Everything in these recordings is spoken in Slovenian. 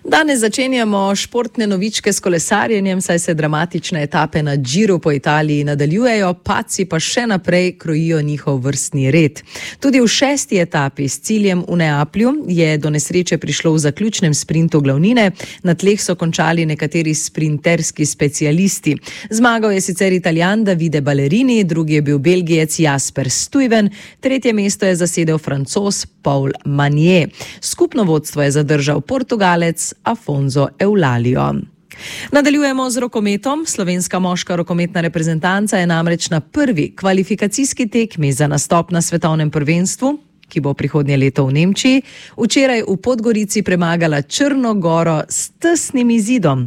Danes začenjamo športne novičke s kolesarjenjem, saj se dramatične etape na Giru po Italiji nadaljujejo, padci pa še naprej krojijo njihov vrstni red. Tudi v 6. etapi s ciljem v Neaplju je do nesreče prišlo v zaključnem sprintu glavnine. Na tleh so končali nekateri sprinterski specialisti. Zmagal je sicer Italijan Davide Ballerini, drugi je bil Belgijec Jasper Stuyven, tretje mesto je zasedel Francoz Paul Manier. Skupno vodstvo je zadržal Portugalec Afonso Eulalio. Nadaljujemo z rokometom. Slovenska moška rokometna reprezentanca je namreč na prvi kvalifikacijski tekmi za nastop na svetovnem prvenstvu, ki bo prihodnje leto v Nemčiji, včeraj v Podgorici premagala Črno Goro s tesnim izidom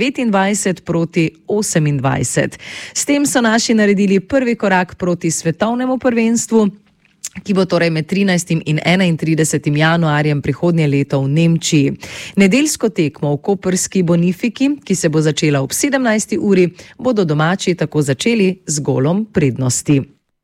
29-28. S tem so naši naredili prvi korak proti svetovnemu prvenstvu, ki bo torej med 13. in 31. januarjem prihodnje leto v Nemčiji. Nedeljsko tekmo v koprski Bonifiki, ki se bo začela ob 17. uri, bodo domači tako začeli z golom prednosti.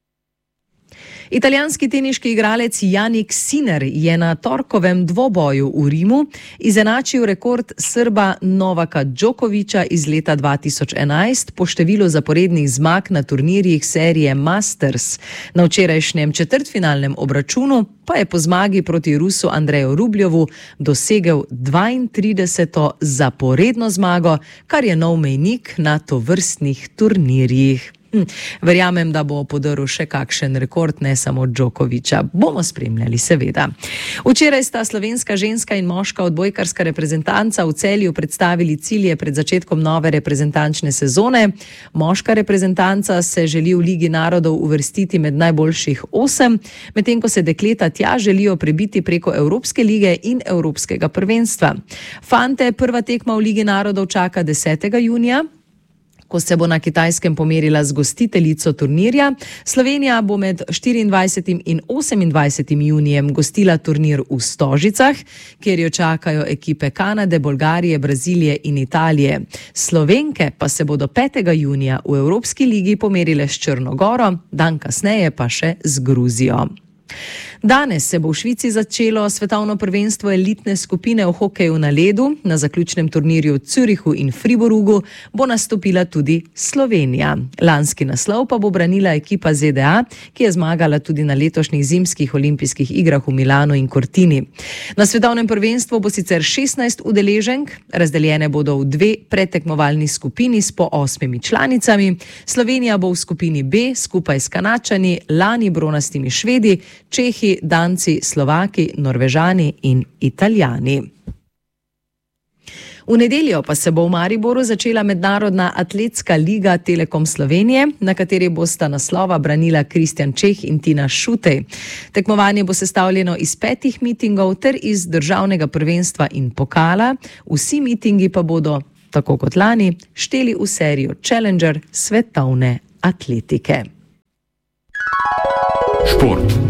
Italijanski teniški igralec Jannik Sinner je na torkovem dvoboju v Rimu izenačil rekord Srba Novaka Djokovića iz leta 2011 po številu zaporednih zmag na turnirjih serije Masters. Na včerajšnjem četrtfinalnem obračunu pa je po zmagi proti Rusu Andreju Rubljovu dosegel 32. zaporedno zmago, kar je nov mejnik na tovrstnih turnirjih. Verjamem, da bo podrl še kakšen rekord, ne samo Djokovića. Bomo spremljali, seveda. Včeraj sta slovenska ženska in moška odbojkarska reprezentanca v Celju predstavili cilje pred začetkom nove reprezentančne sezone. Moška reprezentanca se želi v Ligi narodov uvrstiti med najboljših 8, medtem ko se dekleta tja želijo prebiti preko Evropske lige in Evropskega prvenstva. Fante prva tekma v Ligi narodov čaka 10. junija, ko se bo na Kitajskem pomerila z gostiteljico turnirja. Slovenija bo med 24. in 28. junijem gostila turnir v Stožicah, kjer jo čakajo ekipe Kanade, Bolgarije, Brazilije in Italije. Slovenke pa se bodo 5. junija v Evropski ligi pomerile s Črno Goro, dan kasneje pa še z Gruzijo. Danes se bo v Švici začelo svetovno prvenstvo elitne skupine v hokeju na ledu. Na zaključnem turnirju v Zürichu in Friborugu bo nastopila tudi Slovenija. Lanski naslov pa bo branila ekipa ZDA, ki je zmagala tudi na letošnjih zimskih olimpijskih igrah v Milanu in Cortini. Na svetovnem prvenstvu bo sicer 16 udeleženk, razdeljene bodo v 2 predtekmovalni skupini s po 8 članicami. Slovenija bo v skupini B skupaj s Kanačani, lani bronastimi Švedi, Čehi, Danci, Slovaki, Norvežani in Italijani. V nedeljo pa se bo v Mariboru začela mednarodna atletska liga Telekom Slovenije, na kateri bosta naslova branila Kristjan Čeh in Tina Šutej. Tekmovanje bo sestavljeno iz 5 mitingov ter iz državnega prvenstva in pokala. Vsi mitingi pa bodo, tako kot lani, šteli v serijo Challenger svetovne atletike. Šport.